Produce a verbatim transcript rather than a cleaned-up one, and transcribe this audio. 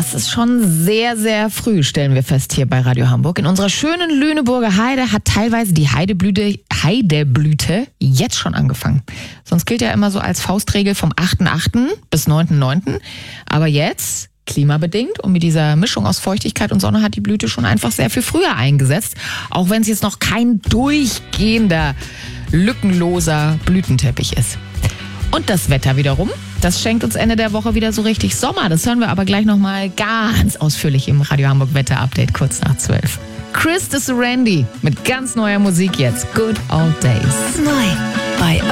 Das ist schon sehr, sehr früh, stellen wir fest hier bei Radio Hamburg. In unserer schönen Lüneburger Heide hat teilweise die Heideblüte, Heideblüte jetzt schon angefangen. Sonst gilt ja immer so als Faustregel vom achten achten bis neunten neunten Aber jetzt, klimabedingt und mit dieser Mischung aus Feuchtigkeit und Sonne, hat die Blüte schon einfach sehr viel früher eingesetzt. Auch wenn es jetzt noch kein durchgehender, lückenloser Blütenteppich ist. Und das Wetter wiederum, das schenkt uns Ende der Woche wieder so richtig Sommer. Das hören wir aber gleich nochmal ganz ausführlich im Radio Hamburg Wetter Update kurz nach zwölf. Chris de Serendy mit ganz neuer Musik jetzt. Good Old Days. Neu bei